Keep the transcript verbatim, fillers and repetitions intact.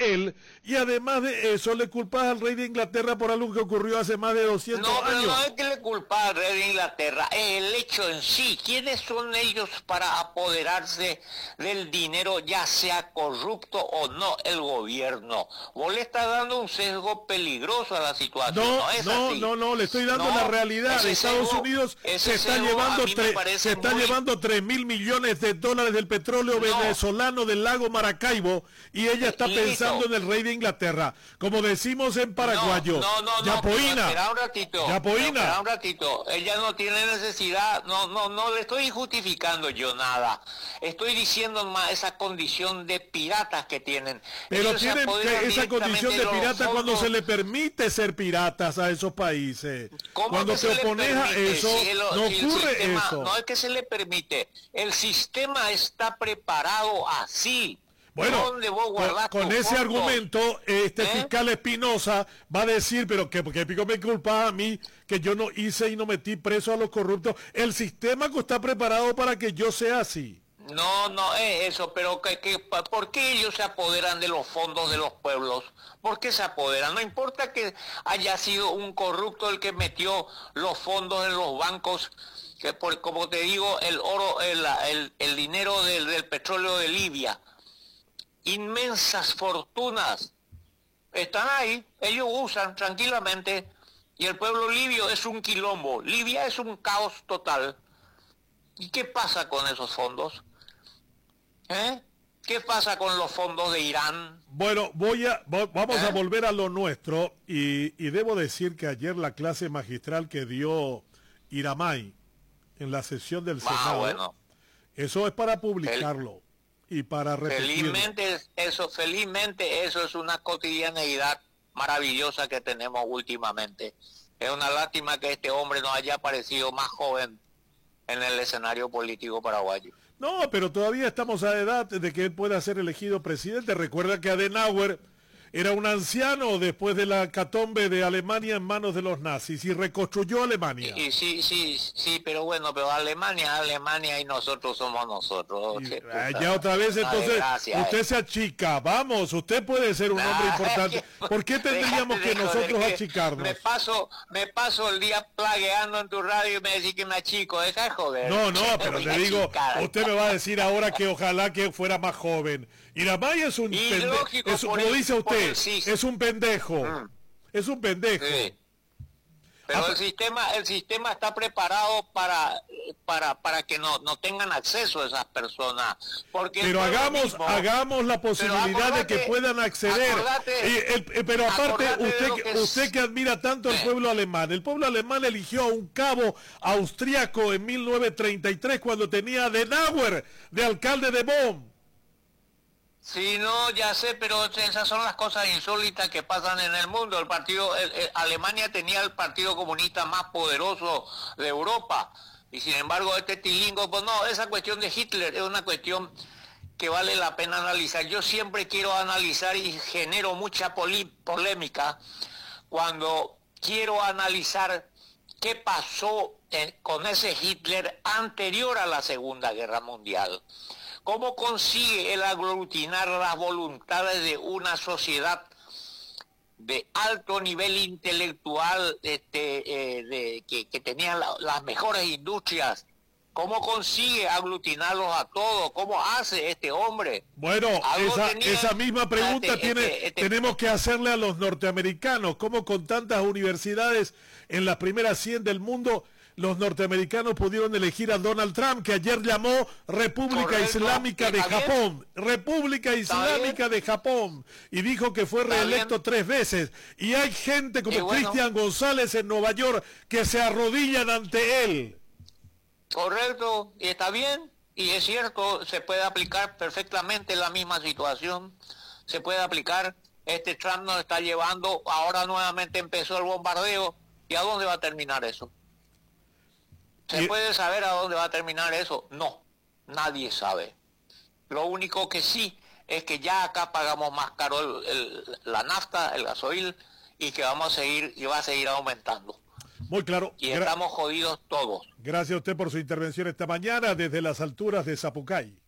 él, y además de eso le culpas al rey de Inglaterra por algo que ocurrió hace más de doscientos no, pero años. No es que le culpa al rey de Inglaterra, es el hecho en sí. ¿Quiénes son ellos para apoderarse del dinero, ya sea corrupto o no el gobierno? Vos le estás dando un sesgo peligroso a la situación. No, no, es no, así. no, no, le estoy dando No, la realidad. ese Estados sesgo- Unidos ese se está sesgo llevando a mí me tres, parece se está muy- llevando tres mil millones de dólares del petróleo No. venezolano del lago Maracaibo, y ella está Listo. pensando en el rey de Inglaterra. Como decimos en paraguayo, No, no, no, Yapoína, no, espera un ratito. Yapoína. Espera un ratito. Ella no tiene necesidad, no, no, no le estoy justificando yo nada. Estoy diciendo más esa condición de piratas que tienen. Pero Ellos se tienen apoderan que- esa condición de directamente los pirata cuando fondos. se le permite ser piratas a esos países. ¿Cómo Cuando que te se le opones a permite? eso, Si el- no si el ocurre sistema- eso. No es que se le permite, el sistema está preparado así. Bueno, ¿Dónde vos con, guardás con tus ese fondos? argumento, este ¿Eh? fiscal Espinosa va a decir, pero que porque pico me culpa a mí, que yo no hice y no metí preso a los corruptos. El sistema que está preparado para que yo sea así. No, no es eso, pero que, que, ¿por qué ellos se apoderan de los fondos de los pueblos? ¿Por qué se apoderan? No importa que haya sido un corrupto el que metió los fondos en los bancos, que por, como te digo, el oro, el, el, el dinero del, del petróleo de Libia, inmensas fortunas están ahí, ellos usan tranquilamente, y el pueblo libio es un quilombo. Libia es un caos total. ¿Y qué pasa con esos fondos? ¿Eh? ¿Qué pasa con los fondos de Irán? Bueno, voy a, vo- vamos ¿Eh? a volver a lo nuestro, y, y debo decir que ayer la clase magistral que dio Iramay en la sesión del Ah, Senado, bueno. eso es para publicarlo y para repetirlo. Felizmente eso, felizmente eso es una cotidianeidad maravillosa que tenemos últimamente. Es una lástima que este hombre no haya aparecido más joven en el escenario político paraguayo. No, pero todavía estamos a edad de que él pueda ser elegido presidente. Recuerda que Adenauer era un anciano después de la catombe de Alemania en manos de los nazis y reconstruyó Alemania. Y, y sí, sí, sí, pero bueno, pero Alemania, Alemania y nosotros somos nosotros. Y, Che, ah, puta, ya otra vez, una entonces, desgracia, usted eh. se achica. Vamos, usted puede ser un Nah, hombre importante. ¿Por qué tendríamos déjate que de joder, nosotros que achicarnos? Me paso, me paso el día plagueando en tu radio y me decís que me achico, deja de joder. No, no, Me pero voy te a digo, achicar. usted me va a decir ahora que ojalá que fuera más joven. Iramay es un Y pendejo, lógico, es, por como el- dice por usted, el sis- es un pendejo, Mm. es un pendejo. Sí. Pero Ah, el sistema, el sistema está preparado para, para, para que no, no tengan acceso a esas personas. Porque el Pero pueblo hagamos, mismo- hagamos la posibilidad de que acordate- puedan acceder. acordate- Y el- eh, pero aparte, acordate de usted, lo que- que es- usted que admira tanto al Sí. pueblo alemán, el pueblo alemán eligió a un cabo austriaco en mil novecientos treinta y tres cuando tenía a Adenauer de alcalde de Bonn. Sí, no, ya sé, pero esas son las cosas insólitas que pasan en el mundo. El partido, el- el- Alemania tenía el partido comunista más poderoso de Europa, y sin embargo este tilingo, pues no, esa cuestión de Hitler es una cuestión que vale la pena analizar. Yo siempre quiero analizar y genero mucha poli- polémica cuando quiero analizar qué pasó eh, con ese Hitler anterior a la Segunda Guerra Mundial. ¿Cómo consigue él aglutinar las voluntades de una sociedad de alto nivel intelectual, este, eh, de, que, que tenía la- las mejores industrias? ¿Cómo consigue aglutinarlos a todos? ¿Cómo hace este hombre? Bueno, Algo esa, tenía- esa misma pregunta este, tiene, este, este- tenemos que hacerle a los norteamericanos. ¿Cómo con tantas universidades en las primeras cien del mundo los norteamericanos pudieron elegir a Donald Trump, que ayer llamó República Correcto. Islámica de ¿Está bien? Japón? República Islámica de Japón. Y dijo que fue ¿Está reelecto bien? tres veces. Y hay gente como Y bueno. Cristian González en Nueva York que se arrodillan ante él. Correcto, y está bien, y es cierto, se puede aplicar perfectamente la misma situación, se puede aplicar, este Trump nos está llevando, ahora nuevamente empezó el bombardeo, ¿y a dónde va a terminar eso? ¿Se Y- puede saber a dónde va a terminar eso? No, nadie sabe. Lo único que sí es que ya acá pagamos más caro el- el- la nafta, el gasoil, y que vamos a seguir, y va a seguir aumentando. Muy claro. Y Gra- estamos jodidos todos. Gracias a usted por su intervención esta mañana desde las alturas de Zapucay.